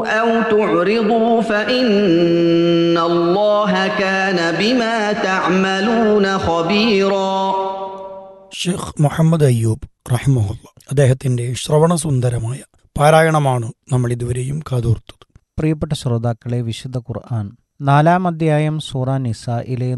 أو تعرضوا فإن الله كان بما تعملون خبيرا. ഷെയ്ഖ് മുഹമ്മദ് അയ്യൂബ് റഹിമഹുല്ല അദ്ദേഹത്തിന്റെ ശ്രവണസുന്ദരമായ പാരായണമാണ് നമ്മൾ ഇതുവരെയും കാതോർത്തത്. പ്രിയപ്പെട്ട ശ്രോതാക്കളെ, വിശുദ്ധ ഖുർആൻ 4-ാം അധ്യായം സൂറ നിസായിലെ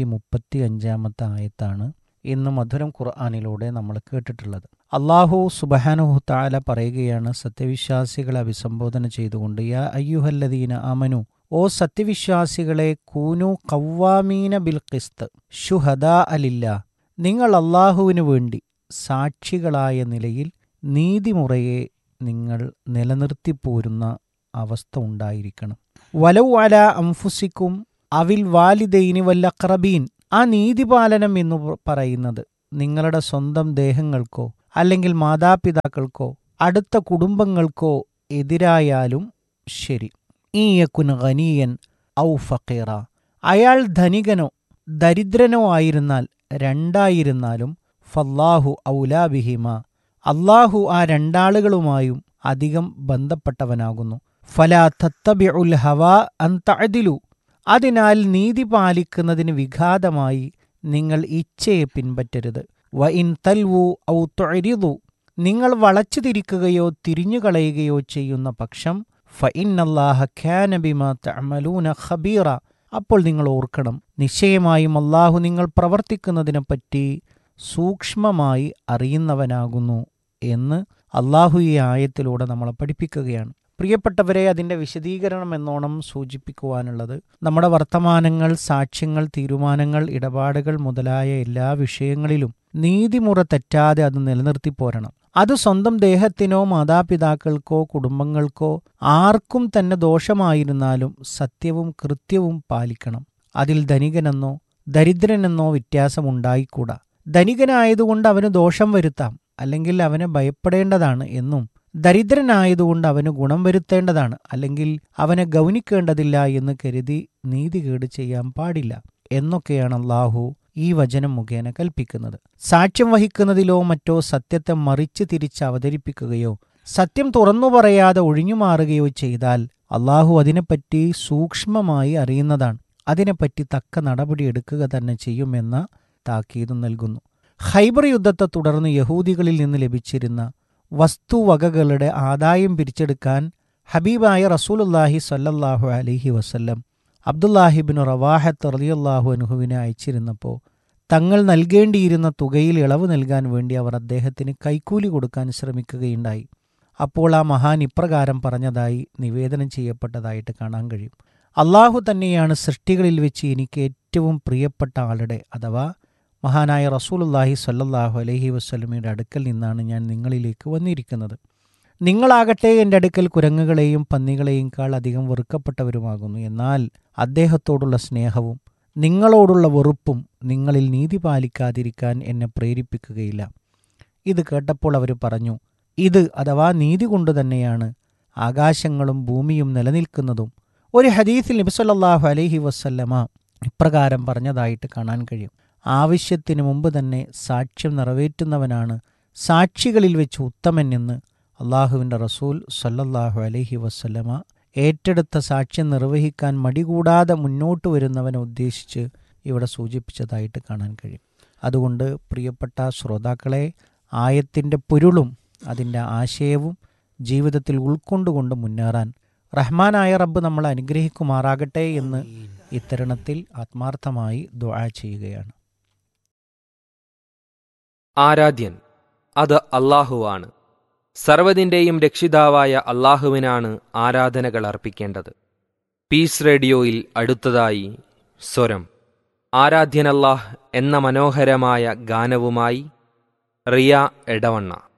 135-ാമത്തെ ആയത്താണ് ഇന്ന് മധുരം ഖുർആനിലൂടെ നമ്മൾ കേട്ടിട്ടുള്ളത്. അല്ലാഹു സുബ്ഹാനഹു തആല പറയുകയാണ്, സത്യവിശ്വാസികളെ അഭിസംബോധന ചെയ്തുകൊണ്ട്, യാ അയ്യുഹല്ലദീന ആമനു, ഓ സത്യവിശ്വാസികളെ, കൂനു ഖവ്വാമീന ബിൽ ഖിസ്ത് ശുഹദാ ലില്ലാഹ്, നിങ്ങൾ അല്ലാഹുവിനു വേണ്ടി സാക്ഷികളായ നിലയിൽ നീതിമുറയെ നിങ്ങൾ നിലനിർത്തിപ്പോരുന്ന അവസ്ഥ ഉണ്ടായിരിക്കണം. വലൗ അലാ അംഫുസിക്കും അവിൽ വാലിദൈനി വല്ലഖ്റബീൻ, ആ നീതിപാലനം എന്ന് പറയുന്നത് നിങ്ങളുടെ സ്വന്തം ദേഹങ്ങൾക്കോ അല്ലെങ്കിൽ മാതാപിതാക്കൾക്കോ അടുത്ത കുടുംബങ്ങൾക്കോ എതിരായാലും ശരി. ഈയക്കുൻ ഗനിയൻ ഔ ഫഖീറ, അയാൾ ധനികനോ ദരിദ്രനോ ആയിരുന്നാൽ, രണ്ടായിരുന്നാലും, ഫല്ലാഹു ഔലാ ബിഹിമ, അല്ലാഹു ആ രണ്ടാളുകളുമായും അധികം ബന്ധപ്പെട്ടവനാകുന്നു. ഫലാ തത്തബിഉൽ ഹവാ അൻ തഅദിലു, അതിനാൽ നീതി പാലിക്കുന്നതിന് വിഘാതമായി നിങ്ങൾ ഇച്ഛയെ പിൻപറ്റരുത്. വ ഇൻ തൽവു ഔ തുഅരിദു, നിങ്ങൾ വളച്ചു തിരിക്കുകയോ തിരിഞ്ഞുകളയുകയോ ചെയ്യുന്ന പക്ഷം, ഫ ഇന്നല്ലാഹ കാന ബിമാ തഅമലൂന ഖബീറ, അപ്പോൾ നിങ്ങൾ ഓർക്കണം, നിശ്ചയമായും അല്ലാഹു നിങ്ങൾ പ്രവർത്തിക്കുന്നതിനെപ്പറ്റി സൂക്ഷ്മമായി അറിയുന്നവനാകുന്നു എന്ന് അല്ലാഹു ഈ ആയത്തിലൂടെ നമ്മളെ പഠിപ്പിക്കുകയാണ്. പ്രിയപ്പെട്ടവരെ, അതിൻ്റെ വിശദീകരണം എന്നോണം സൂചിപ്പിക്കുവാനുള്ളത്, നമ്മുടെ വർത്തമാനങ്ങൾ, സാക്ഷ്യങ്ങൾ, തീരുമാനങ്ങൾ, ഇടപാടുകൾ മുതലായ എല്ലാ വിഷയങ്ങളിലും നീതിമുറ തെറ്റാതെ അത് നിലനിർത്തി പോരണം. അത് സ്വന്തം ദേഹത്തിനോ മാതാപിതാക്കൾക്കോ കുടുംബങ്ങൾക്കോ ആർക്കും തന്നെ ദോഷമായിരുന്നാലും സത്യവും കൃത്യവും പാലിക്കണം. അതിൽ ധനികനെന്നോ ദരിദ്രനെന്നോ വ്യത്യാസമുണ്ടായിക്കൂടാ. ധനികനായതുകൊണ്ട് അവന് ദോഷം വരുത്താം, അല്ലെങ്കിൽ അവനെ ഭയപ്പെടേണ്ടതാണ് എന്നും, ദരിദ്രനായതുകൊണ്ട് അവന് ഗുണം വരുത്തേണ്ടതാണ്, അല്ലെങ്കിൽ അവനെ ഗൗനിക്കേണ്ടതില്ല എന്ന് കരുതി നീതികേട് ചെയ്യാൻ പാടില്ല എന്നൊക്കെയാണ് അല്ലാഹു ഈ വചനം മുഖേന കൽപ്പിക്കുന്നത്. സാക്ഷ്യം വഹിക്കുന്നതിലോ മറ്റോ സത്യത്തെ മറിച്ച് തിരിച്ച് അവതരിപ്പിക്കുകയോ സത്യം തുറന്നു പറയാതെ ഒഴിഞ്ഞുമാറുകയോ ചെയ്താൽ അല്ലാഹു അതിനെപ്പറ്റി സൂക്ഷ്മമായി അറിയുന്നതാണ്. അതിനെപ്പറ്റി തക്ക നടപടിയെടുക്കുക തന്നെ ചെയ്യുമെന്ന താക്കീതും നൽകുന്നു. ഖൈബർ യുദ്ധത്തെ തുടർന്ന് യഹൂദികളിൽ നിന്ന് ലഭിച്ചിരുന്ന വസ്തുവകകളുടെ ആദായം പിരിച്ചെടുക്കാൻ ഹബീബായ റസൂലുള്ളാഹി സ്വല്ലല്ലാഹു അലൈഹി വസല്ലം അബ്ദുല്ലാഹിബ്നു റവാഹത്ത് റളിയല്ലാഹു അൻഹുവിനെ അയച്ചിരുന്നപ്പോൾ തങ്ങൾ നൽകേണ്ടിയിരുന്ന തുകയിൽ ഇളവ് നൽകാൻ വേണ്ടി അവർ അദ്ദേഹത്തിന് കൈക്കൂലി കൊടുക്കാൻ ശ്രമിക്കുകയുണ്ടായി. അപ്പോൾ ആ മഹാൻ ഇപ്രകാരം പറഞ്ഞതായി നിവേദനം ചെയ്യപ്പെട്ടതായിട്ട് കാണാൻ കഴിയും. അല്ലാഹു തന്നെയാണ് സൃഷ്ടികളിൽ വെച്ച് എനിക്ക് ഏറ്റവും പ്രിയപ്പെട്ട ആളുടെ, അഥവാ മഹാനായ റസൂലുള്ളാഹി സ്വല്ലല്ലാഹു അലൈഹി വസല്ലമയുടെ അടുക്കൽ നിന്നാണ് ഞാൻ നിങ്ങളിലേക്ക് വന്നിരിക്കുന്നത്. നിങ്ങളാകട്ടെ എൻ്റെ അടുക്കൽ കുരങ്ങുകളെയും പന്നികളെയും കാൾ അധികം വെറുക്കപ്പെട്ടവരുമാകുന്നു. എന്നാൽ അദ്ദേഹത്തോടുള്ള സ്നേഹവും നിങ്ങളോടുള്ള വെറുപ്പും നിങ്ങളിൽ നീതി പാലിക്കാതിരിക്കാൻ എന്നെ പ്രേരിപ്പിക്കുകയില്ല. ഇത് കേട്ടപ്പോൾ അവർ പറഞ്ഞു, ഇത് അഥവാ നീതി കൊണ്ട് തന്നെയാണ് ആകാശങ്ങളും ഭൂമിയും നിലനിൽക്കുന്നതും. ഒരു ഹദീസിൽ നബി സല്ലല്ലാഹു അലൈഹി വസല്ലമ ഇപ്രകാരം പറഞ്ഞതായിട്ട് കാണാൻ കഴിയും, ആവശ്യത്തിന് മുമ്പ് തന്നെ സാക്ഷ്യം നിറവേറ്റുന്നവനാണ് സാക്ഷികളിൽ വെച്ച് ഉത്തമൻ എന്ന് അള്ളാഹുവിൻ്റെ റസൂൽ സല്ലല്ലാഹു അലൈഹി വസല്ലമ ഏറ്റെടുത്ത സാക്ഷ്യം നിർവഹിക്കാൻ മടികൂടാതെ മുന്നോട്ട് വരുന്നവനെ ഉദ്ദേശിച്ച് ഇവിടെ സൂചിപ്പിച്ചതായിട്ട് കാണാൻ കഴിയും. അതുകൊണ്ട് പ്രിയപ്പെട്ട ശ്രോതാക്കളെ, ആയത്തിൻ്റെ പൊരുളും അതിൻ്റെ ആശയവും ജീവിതത്തിൽ ഉൾക്കൊണ്ടുകൊണ്ട് മുന്നേറാൻ റഹ്മാനായ റബ്ബ് നമ്മളെ അനുഗ്രഹിക്കുമാറാകട്ടെ എന്ന് ഇത്തരുണത്തിൽ ആത്മാർത്ഥമായി ദുആ ചെയ്യുകയാണ്. ആരാധ്യൻ അത് അല്ലാഹുവാണ്. സർവ്വതിൻ്റെയും രക്ഷിതാവായ അല്ലാഹുവിനാണ് ആരാധനകൾ അർപ്പിക്കേണ്ടത്. പീസ് റേഡിയോയിൽ അടുത്തതായി സ്വരം ആരാധ്യൻ അല്ലാഹ് എന്ന മനോഹരമായ ഗാനവുമായി റിയ എടവണ്ണ.